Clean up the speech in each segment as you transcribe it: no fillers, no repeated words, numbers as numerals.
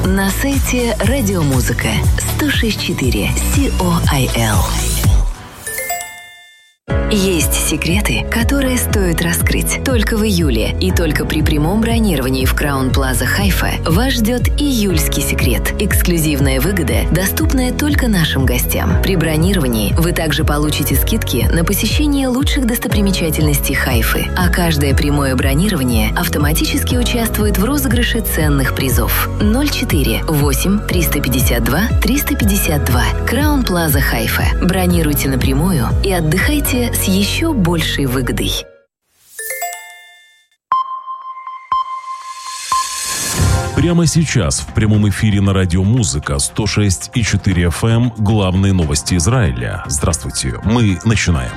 На сайте Радиомузыка 106.4 COIL. Есть секреты, которые стоит раскрыть. Только в июле и только при прямом бронировании в Краун Плаза Хайфа вас ждет июльский секрет. Эксклюзивная выгода, доступная только нашим гостям. При бронировании вы также получите скидки на посещение лучших достопримечательностей Хайфы, а каждое прямое бронирование автоматически участвует в розыгрыше ценных призов. 04 8 352 352. Краун Плаза Хайфа. Бронируйте напрямую и отдыхайте с еще большей выгодой. Прямо сейчас в прямом эфире на Радиомузыка 106.4 FM главные новости Израиля. Здравствуйте, мы начинаем.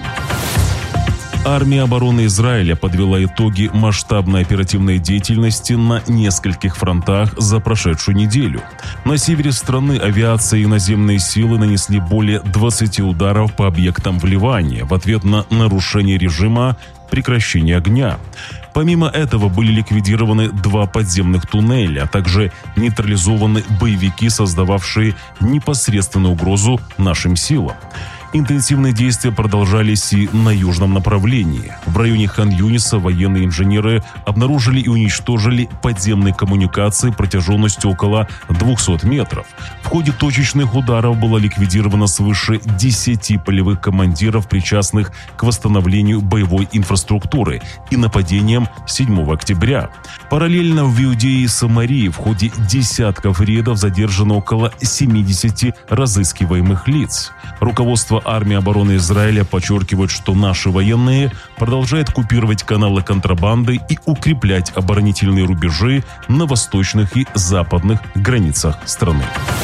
Армия обороны Израиля подвела итоги масштабной оперативной деятельности на нескольких фронтах за прошедшую неделю. На севере страны авиация и наземные силы нанесли более 20 ударов по объектам в Ливане в ответ на нарушение режима прекращения огня. Помимо этого были ликвидированы 2 подземных туннеля, а также нейтрализованы боевики, создававшие непосредственную угрозу нашим силам. Интенсивные действия продолжались и на южном направлении. В районе Хан-Юниса военные инженеры обнаружили и уничтожили подземные коммуникации протяженностью около 200 метров. В ходе точечных ударов было ликвидировано свыше 10 полевых командиров, причастных к восстановлению боевой инфраструктуры и нападениям 7 октября. Параллельно в Иудее и Самарии в ходе десятков рейдов задержано около 70 разыскиваемых лиц. Руководство армии обороны Израиля подчеркивает, что наши военные продолжают купировать каналы контрабанды и укреплять оборонительные рубежи на восточных и западных границах страны.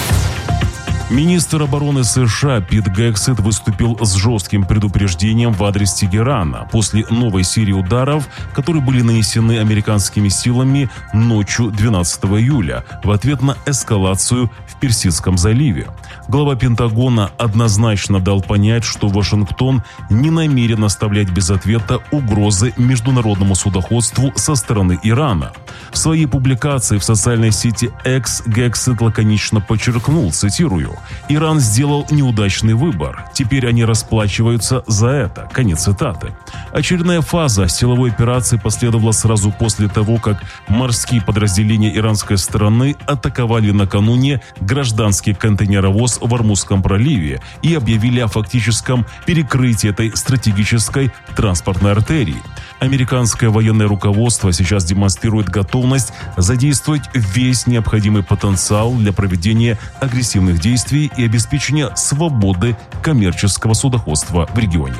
Министр обороны США Пит Гексет выступил с жестким предупреждением в адрес Тегерана после новой серии ударов, которые были нанесены американскими силами ночью 12 июля в ответ на эскалацию в Персидском заливе. Глава Пентагона однозначно дал понять, что Вашингтон не намерен оставлять без ответа угрозы международному судоходству со стороны Ирана. В своей публикации в социальной сети X Гексет лаконично подчеркнул, цитирую: «Иран сделал неудачный выбор. Теперь они расплачиваются за это». Конец цитаты. Очередная фаза силовой операции последовала сразу после того, как морские подразделения иранской стороны атаковали накануне гражданский контейнеровоз в Ормузском проливе и объявили о фактическом перекрытии этой стратегической транспортной артерии. Американское военное руководство сейчас демонстрирует готовность задействовать весь необходимый потенциал для проведения агрессивных действий и обеспечения свободы коммерческого судоходства в регионе.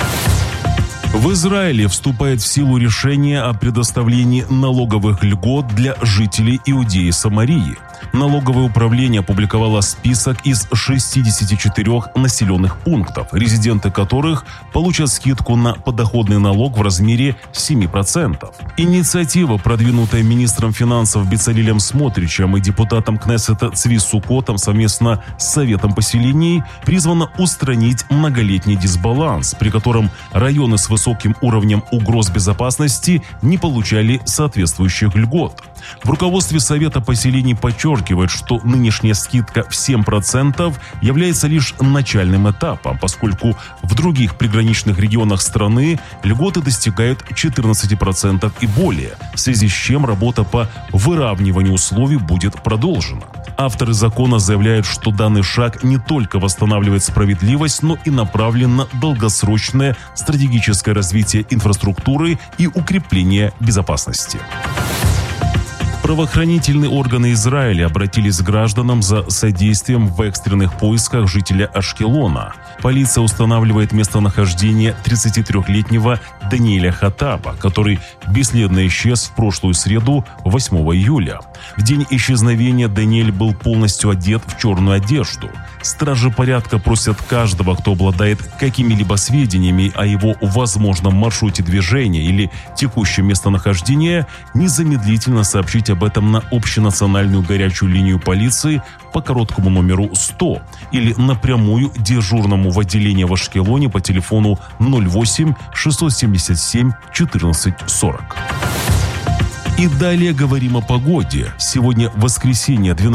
В Израиле вступает в силу решение о предоставлении налоговых льгот для жителей Иудеи и Самарии. Налоговое управление опубликовало список из 64 населенных пунктов, резиденты которых получат скидку на подоходный налог в размере 7%. Инициатива, продвинутая министром финансов Бецалелем Смотричем и депутатом Кнессета Цви Сукотом совместно с Советом поселений, призвана устранить многолетний дисбаланс, при котором районы с высоким уровнем угроз безопасности не получали соответствующих льгот. В руководстве Совета поселений подчеркивают, что нынешняя скидка в 7% является лишь начальным этапом, поскольку в других приграничных регионах страны льготы достигают 14% и более, в связи с чем работа по выравниванию условий будет продолжена. Авторы закона заявляют, что данный шаг не только восстанавливает справедливость, но и направлен на долгосрочное стратегическое развитие инфраструктуры и укрепление безопасности. Правоохранительные органы Израиля обратились к гражданам за содействием в экстренных поисках жителя Ашкелона. Полиция устанавливает местонахождение 33-летнего Даниэля Хатаба, который бесследно исчез в прошлую среду, 8 июля. В день исчезновения Даниэль был полностью одет в черную одежду. Стражи порядка просят каждого, кто обладает какими-либо сведениями о его возможном маршруте движения или текущем местонахождении, незамедлительно сообщить об этом на общенациональную горячую линию полиции по короткому номеру 100 или напрямую дежурному в отделении в Ашкелоне по телефону 08 677 14 40. И далее говорим о погоде. Сегодня воскресенье, 12